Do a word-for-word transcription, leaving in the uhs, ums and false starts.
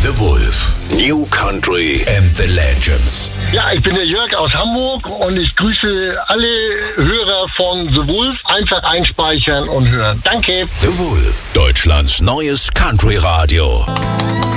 The Wolf. New Country and the Legends. Ja, ich bin der Jörg aus Hamburg und ich grüße alle Hörer von The Wolf. Einfach einspeichern und hören. Danke. The Wolf. Deutschlands neues Country-Radio.